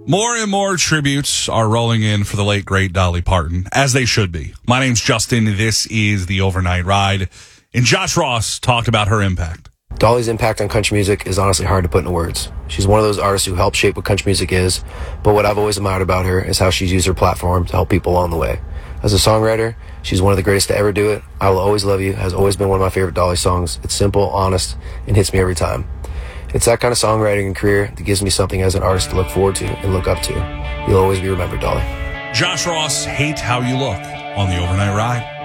More and more tributes are rolling in for the late, great Dolly Parton, as they should be. My name's Justin. This is The Overnight Ride. And Josh Ross talked about her impact. Dolly's impact on country music is honestly hard to put into words. She's one of those artists who helped shape what country music is, but what I've always admired about her is how she's used her platform to help people along the way. As a songwriter, she's one of the greatest to ever do it. I Will Always Love You has always been one of my favorite Dolly songs. It's simple, honest, and hits me every time. It's that kind of songwriting and career that gives me something as an artist to look forward to and look up to. You'll always be remembered, Dolly. Josh Ross, Hate How You Look on The Overnight Ride.